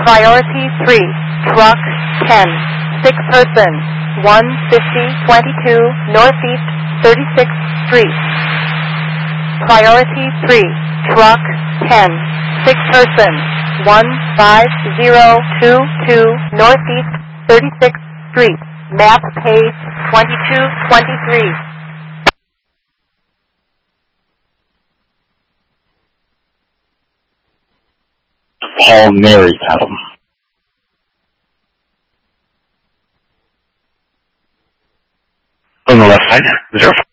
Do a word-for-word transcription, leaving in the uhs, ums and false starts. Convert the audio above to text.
Priority three, truck ten, sick person, one fifty twenty-two Northeast thirty-sixth Street. Priority three, truck ten, sick person, one five zero two two Northeast thirty-sixth Street. Map page twenty-two twenty-three. Paul Mary Adam. On the left side, zero.